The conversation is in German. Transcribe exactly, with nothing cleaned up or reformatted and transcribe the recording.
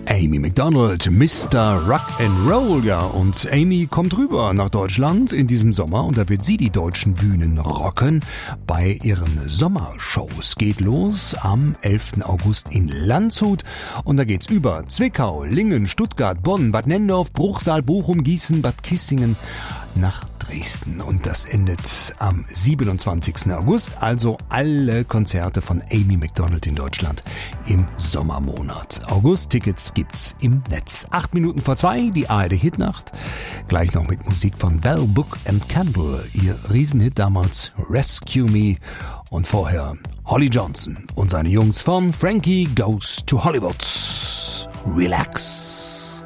Amy Macdonald, Mister Rock'n'Roll, ja, und Amy kommt rüber nach Deutschland in diesem Sommer und da wird sie die deutschen Bühnen rocken bei ihren Sommershows. Geht los am elften August in Landshut und da geht's über Zwickau, Lingen, Stuttgart, Bonn, Bad Nenndorf, Bruchsal, Bochum, Gießen, Bad Kissingen nach Dresden und das endet am siebenundzwanzigsten August, also alle Konzerte von Amy Macdonald in Deutschland im Sommermonat. August-Tickets gibt's im Netz. Acht Minuten vor zwei, die A R D-Hitnacht, gleich noch mit Musik von Bell, Book and Candle, ihr Riesenhit damals Rescue Me und vorher Holly Johnson und seine Jungs von Frankie Goes to Hollywood. Relax.